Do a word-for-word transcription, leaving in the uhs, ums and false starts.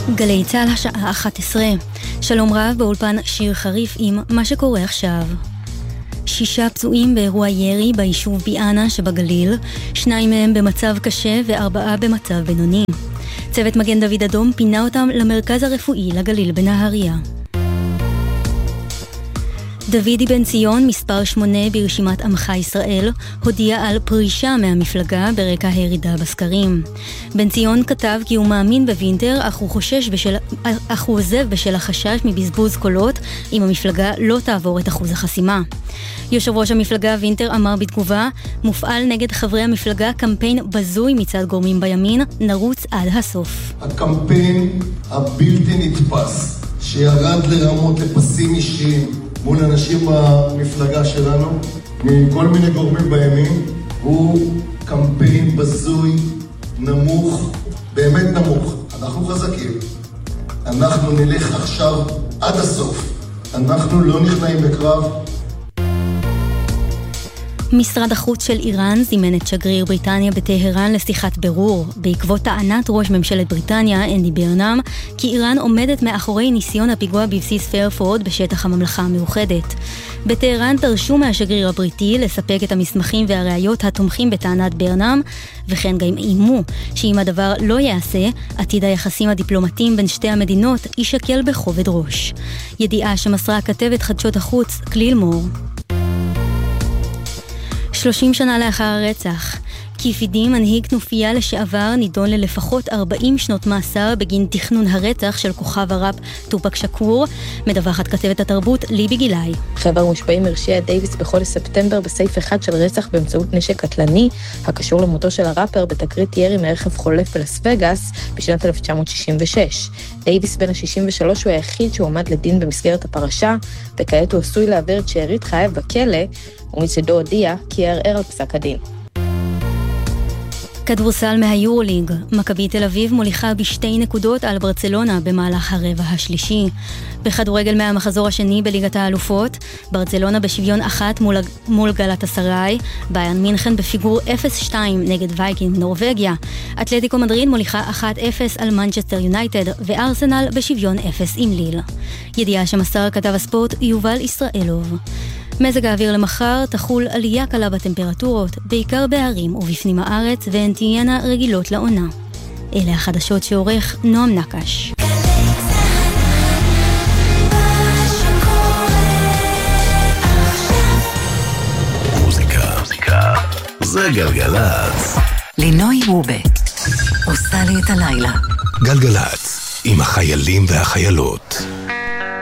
גלי צהל השעה אחת עשרה. שלום רב, באולפן שיר חריף עם מה שקורה עכשיו. שישה פצועים באירוע ירי ביישוב ביאנה שבגליל, שניים מהם במצב קשה וארבעה במצב בינוני. צוות מגן דוד אדום פינה אותם למרכז הרפואי לגליל בנהריה. דוידי בן ציון, מספר שמונה ברשימת עמך ישראל, הודיע על פרישה מהמפלגה ברקע הירידה בסקרים. בן ציון כתב כי הוא מאמין בווינטר, אך הוא חושש בשל, אך הוא עוזב בשל החשש מבזבוז קולות אם המפלגה לא תעבור את אחוז החסימה. יושב ראש המפלגה וינטר אמר בתגובה, מופעל נגד חברי המפלגה קמפיין בזוי מצד גורמים בימין, נרוץ עד הסוף. הקמפיין הבלתי נתפס שירד לרמות לפסים אישיים מול אנשים במפלגה שלנו, מכל מיני גורמים בימין, הוא קמפיין בזוי, נמוך, באמת נמוך. אנחנו חזקים. אנחנו נלך עכשיו עד הסוף. אנחנו לא נכנעים בקרב. משרד החוץ של איראן זימן את שגריר בריטניה בטהרן לשיחת ברור, בעקבות טענת ראש ממשלת בריטניה, אנדי ברנאם, כי איראן עומדת מאחורי ניסיון הפיגוע בבסיס פיירפורד בשטח הממלכה המאוחדת. בטהרן דרשו מהשגריר הבריטי לספק את המסמכים והראיות התומכים בטענת ברנאם, וכן גם איימו שאם הדבר לא יעשה, עתיד היחסים הדיפלומטיים בין שתי המדינות יישקל בכובד ראש. ידיעה שמסרה כתבת חדשות החוץ כליל מור. שלושים שנה לאחר הרצח, קיפידי, מנהיג כנופיה לשעבר, נידון ללפחות ארבעים שנות מאסר בגין תכנון הרצח של כוכב הראפ טופק שקור, מדווחת כתבת התרבות ליבי גילאי. חבר מושבעים הרשיע דייוויס בחודש ספטמבר בסעיף אחד של רצח באמצעות נשק קטלני, הקשור למותו של הראפר בתקרית ירי מרכב חולף בלס וגאס בשנת אלף תשע מאות שישים ושש. דייוויס בן ה-שישים ושלוש הוא היחיד שהועמד לדין במסגרת הפרשה, וכעת הוא עשוי להעביר את שארית חייו בכלא, ומצדו הודיע כי יערער על פסק הדין. כדורסל מהיורוליג, מכבי תל אביב מוליכה בשתי נקודות על ברצלונה במהלך הרבע השלישי. בכדורגל מהמחזור השני בליגת האלופות, ברצלונה בשוויון אחת מול, מול גלאטסראי, ביירן מינכן בפיגור אפס שתיים נגד וייקינג נורווגיה, אתלטיקו מדריד מוליכה אחת אפס על מנצ'סטר יונייטד, וארסנל בשוויון אפס עם ליל. ידיעה שמסר כתב הספורט יובל ישראלוב. מזג האוויר למחר תחול עלייה קלה בטמפרטורות, בעיקר בהרים ובפנים הארץ, והן תהיינה רגילות לעונה. אלה החדשות שעורך נועם נקש. מוזיקה, מוזיקה, זה גלגלץ. לינוי רובה, עושה לי את הלילה. גלגלץ, עם החיילים והחיילות.